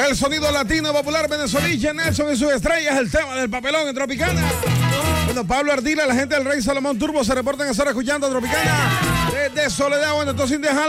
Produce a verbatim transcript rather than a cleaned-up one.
El sonido latino popular venezolano, Nelson y sus estrellas, el tema del papelón en Tropicana. Bueno, Pablo Ardila, la gente del Rey Salomón Turbo se reportan a estar escuchando a Tropicana desde Soledad. Bueno, entonces sin dejar